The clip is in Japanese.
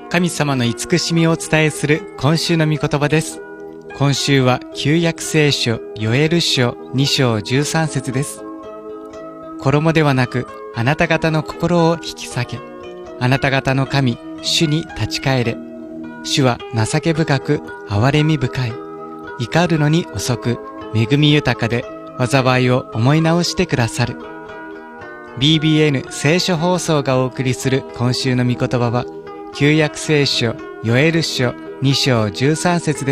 神様の慈しみをお伝えする今週の御言葉です。今週は旧約聖書ヨエル書2章13節です。衣ではなくあなた方の心を引き下げ、あなた方の神主に立ち返れ。主は情け深く憐れみ深い、怒るのに遅く恵み豊かで災いを思い直してくださる。 BBN 聖書放送がお送りする今週の御言葉は旧約聖書ヨエル書2章13節です。